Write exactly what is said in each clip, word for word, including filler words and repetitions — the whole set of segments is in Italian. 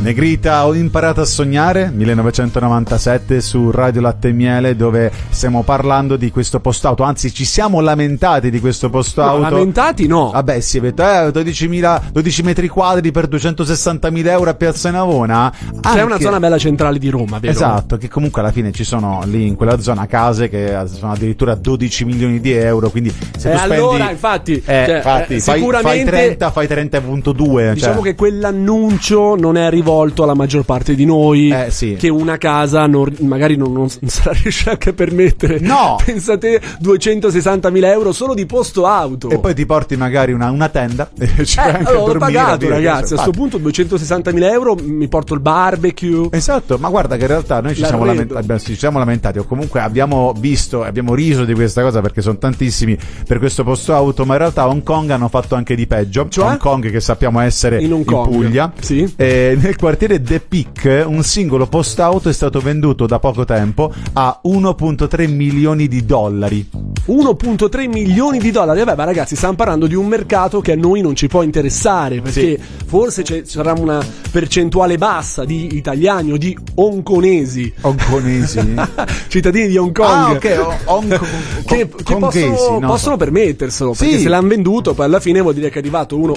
Negrita, ho imparato a sognare, millenovecentonovantasette su Radio Latte e Miele, dove stiamo parlando di questo posto auto, anzi ci siamo lamentati di questo posto auto. No, lamentati no. Vabbè, si è detto, eh, dodicimila, dodici metri quadri per duecentosessantamila euro a Piazza Navona. C'è anche una zona bella centrale di Roma, vero? Esatto, che comunque alla fine ci sono lì in quella zona case che sono addirittura dodici milioni di euro, quindi se eh, tu spendi... allora, infatti, eh, cioè, infatti eh, fai, sicuramente... fai trenta, fai trenta virgola due. Diciamo cioè. che quell'annuncio non è rivolto alla maggior parte di noi, eh, sì. che una casa non, magari non, non sarà riuscita anche a permettere. No! Pensate, duecentosessantamila euro solo di posto auto. E poi ti porti magari una, una tenda e ci eh, puoi anche allora, ho dormire. pagato, dire, ragazzi, cioè, a sto punto duecentosessantamila euro mi porto il barbecue. Esatto, ma guarda che in realtà noi ci siamo, lament- abbiamo, ci siamo lamentati, o comunque abbiamo visto, abbiamo riso di questa cosa perché sono tantissimi per questo posto auto, ma in realtà a Hong Kong hanno fatto anche di peggio. Cioè? Hong Kong, che sappiamo essere in, in Puglia, sì. E nel quartiere The Peak un singolo posto auto è stato venduto da poco tempo a uno virgola tre milioni di dollari. uno virgola tre milioni di dollari. Vabbè, ma ragazzi, stiamo parlando di un mercato che a noi non ci può interessare, perché sì. forse c'è, sarà una percentuale bassa di italiani o di hongkonesi hongkonesi cittadini di Hong Kong, ah, okay. Hong Kong che, che possono, no, possono permetterselo, perché sì. se l'hanno venduto poi alla fine vuol dire che è arrivato uno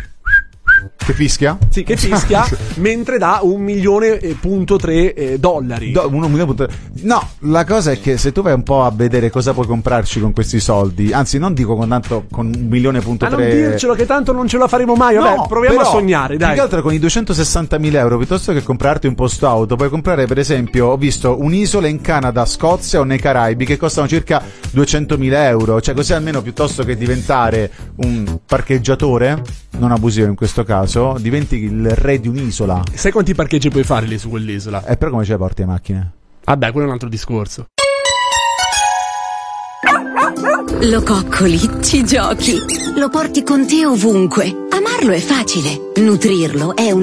che fischia? Sì, che fischia mentre dà un milione e punto tre eh, dollari. Do, uno milione punto tre. No, la cosa è che se tu vai un po' a vedere cosa puoi comprarci con questi soldi, anzi non dico con tanto con un milione punto tre. Ma non dircelo che tanto non ce la faremo mai. Vabbè, no, proviamo però, a sognare, dai. Più che altro con i duecentosessantamila euro, piuttosto che comprarti un posto auto, puoi comprare per esempio, ho visto un'isola in Canada, Scozia o nei Caraibi che costano circa duecentomila euro, cioè così almeno piuttosto che diventare un parcheggiatore non abusivo in questo caso, diventi il re di un'isola. Sai quanti parcheggi puoi fare lì su quell'isola? E eh, però come ce le porti le macchine? Vabbè, quello è un altro discorso. Lo coccoli, ci giochi, lo porti con te ovunque. Amarlo è facile, nutrirlo è un